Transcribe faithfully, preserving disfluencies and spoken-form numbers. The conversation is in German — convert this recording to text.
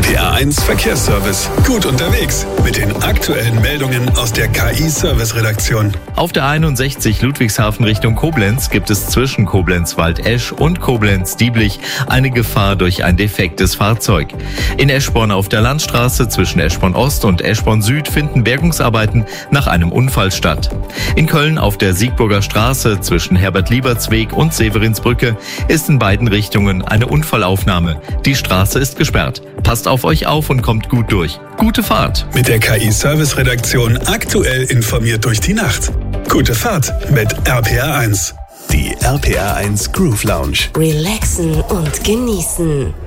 P R eins Verkehrsservice. Gut unterwegs mit den aktuellen Meldungen aus der K I-Service-Redaktion. Auf der einundsechzig Ludwigshafen Richtung Koblenz gibt es zwischen Koblenz-Waldesch und Koblenz-Dieblich eine Gefahr durch ein defektes Fahrzeug. In Eschborn auf der Landstraße zwischen Eschborn Ost und Eschborn Süd finden Bergungsarbeiten nach einem Unfall statt. In Köln auf der Siegburger Straße zwischen Herbert-Liebertsweg und Severinsbrücke ist in beiden Richtungen eine Unfallaufnahme. Die Straße ist gesperrt. Passt auf euch auf und kommt gut durch. Gute Fahrt! Mit der K I-Service-Redaktion aktuell informiert durch die Nacht. Gute Fahrt mit R P R eins. Die R P R eins Groove Lounge. Relaxen und genießen.